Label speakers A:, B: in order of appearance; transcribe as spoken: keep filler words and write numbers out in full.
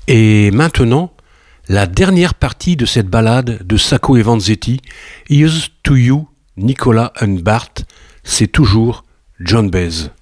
A: Et maintenant, la dernière partie de cette ballade de Sacco et Vanzetti, Here's to You, Nicola and Bart, c'est toujours John Baez.